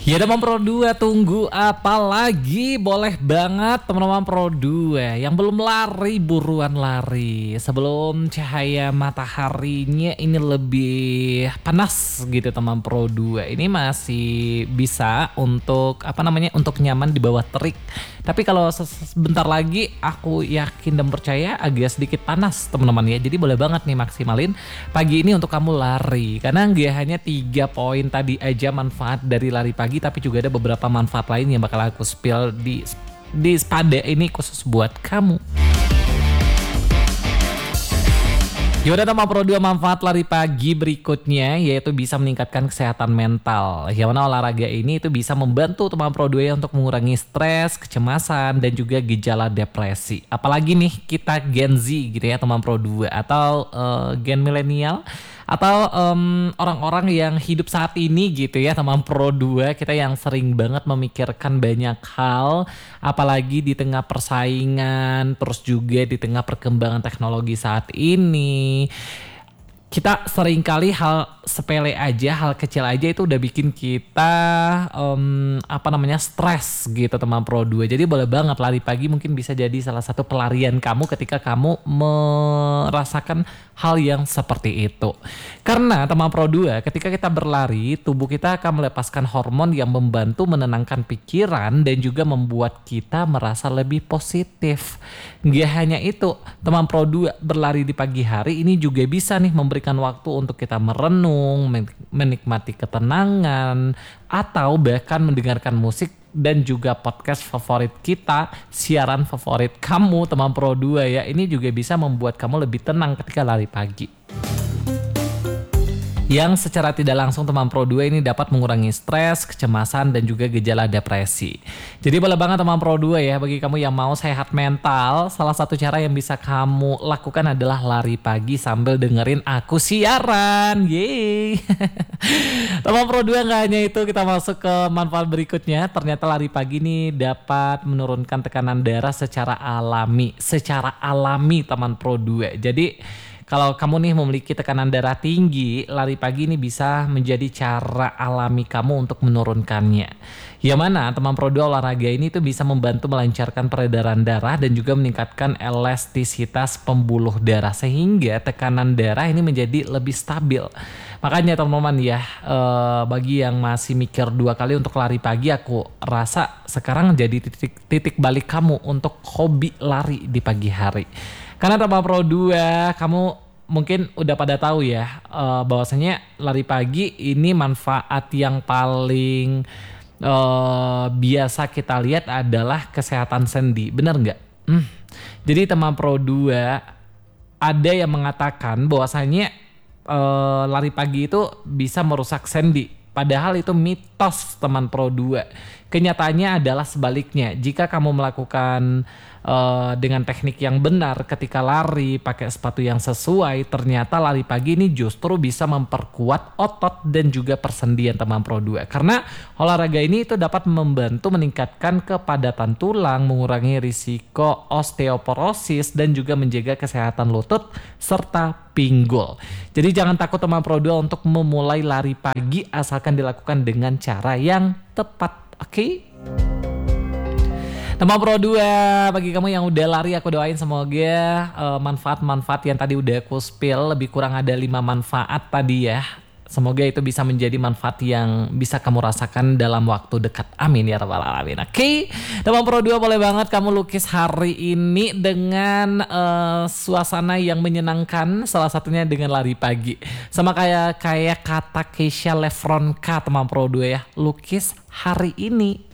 Ya teman Pro 2, tunggu apa lagi? Boleh banget teman-teman Pro 2 yang belum lari, buruan lari sebelum cahaya mataharinya ini lebih panas gitu teman Pro 2. Ini masih bisa untuk untuk nyaman di bawah terik. Tapi kalau sebentar lagi aku yakin dan percaya agak sedikit panas teman-teman ya. Jadi boleh banget nih maksimalin pagi ini untuk kamu lari. Karena nggak hanya 3 poin tadi aja manfaat dari lari pagi, tapi juga ada beberapa manfaat lain yang bakal aku spill di Spada ini khusus buat kamu. Yaudah teman Pro 2, manfaat lari pagi berikutnya yaitu bisa meningkatkan kesehatan mental. Yang mana olahraga ini itu bisa membantu teman Pro 2 untuk mengurangi stres, kecemasan, dan juga gejala depresi. Apalagi nih kita Gen Z gitu ya teman Pro 2 atau Gen milenial atau orang-orang yang hidup saat ini gitu ya teman Pro 2, kita yang sering banget memikirkan banyak hal apalagi di tengah persaingan, terus juga di tengah perkembangan teknologi saat ini. Kita seringkali hal sepele aja, hal kecil aja itu udah bikin kita stres gitu teman Pro 2. Jadi boleh banget lari pagi mungkin bisa jadi salah satu pelarian kamu ketika kamu merasakan hal yang seperti itu. Karena teman Pro 2, ketika kita berlari, tubuh kita akan melepaskan hormon yang membantu menenangkan pikiran dan juga membuat kita merasa lebih positif. Nggak hanya itu, teman Pro 2, berlari di pagi hari ini juga bisa nih memberikan waktu untuk kita merenung, menikmati ketenangan, atau bahkan mendengarkan musik dan juga podcast favorit kita, siaran favorit kamu teman Pro 2 ya. Ini juga bisa membuat kamu lebih tenang ketika lari pagi. Yang secara tidak langsung teman Pro 2 ini dapat mengurangi stres, kecemasan, dan juga gejala depresi. Jadi boleh banget teman Pro 2 ya, bagi kamu yang mau sehat mental, salah satu cara yang bisa kamu lakukan adalah lari pagi sambil dengerin aku siaran. Yeay. Teman Pro 2, nggak hanya itu, kita masuk ke manfaat berikutnya. Ternyata lari pagi ini dapat menurunkan tekanan darah secara alami teman Pro 2. Jadi kalau kamu nih memiliki tekanan darah tinggi, lari pagi ini bisa menjadi cara alami kamu untuk menurunkannya. Yang mana teman Pro 2, olahraga ini tuh bisa membantu melancarkan peredaran darah dan juga meningkatkan elastisitas pembuluh darah sehingga tekanan darah ini menjadi lebih stabil. Makanya teman-teman ya, bagi yang masih mikir 2 kali untuk lari pagi, aku rasa sekarang jadi titik balik kamu untuk hobi lari di pagi hari. Karena teman Pro 2, kamu mungkin udah pada tahu ya bahwasanya lari pagi ini manfaat yang paling biasa kita lihat adalah kesehatan sendi. Bener nggak? Jadi teman Pro 2, ada yang mengatakan bahwasanya lari pagi itu bisa merusak sendi. Padahal itu mitos teman Pro 2. Kenyataannya adalah sebaliknya. Jika kamu melakukan dengan teknik yang benar ketika lari, pakai sepatu yang sesuai, ternyata lari pagi ini justru bisa memperkuat otot dan juga persendian teman Pro 2. Karena olahraga ini itu dapat membantu meningkatkan kepadatan tulang, mengurangi risiko osteoporosis, dan juga menjaga kesehatan lutut serta pinggul. Jadi jangan takut teman Pro 2 untuk memulai lari pagi asalkan dilakukan dengan cara yang tepat. Oke? Teman Pro 2, bagi kamu yang udah lari, aku doain semoga manfaat-manfaat yang tadi udah aku spill, lebih kurang ada 5 manfaat tadi ya. Semoga itu bisa menjadi manfaat yang bisa kamu rasakan dalam waktu dekat. Amin ya rabbal alamin. Oke, teman Pro 2, boleh banget kamu lukis hari ini dengan suasana yang menyenangkan. Salah satunya dengan lari pagi. Sama kayak kata Keisha Lefronka teman Pro 2 ya. Lukis hari ini.